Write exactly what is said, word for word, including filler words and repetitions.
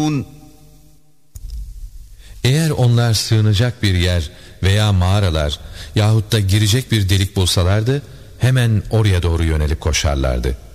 Eğer onlar sığınacak bir yer veya mağaralar yahut da girecek bir delik bulsalardı hemen oraya doğru yönelip koşarlardı.